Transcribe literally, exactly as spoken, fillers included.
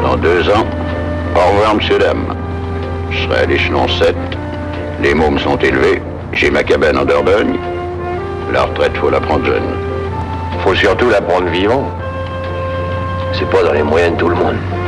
Dans deux ans, au revoir, monsieur, dame. Je serai à l'échelon sept. Les mômes sont élevés. J'ai ma cabane en Dordogne. La retraite, faut la prendre jeune. Faut surtout la prendre vivant. C'est pas dans les moyens de tout le monde.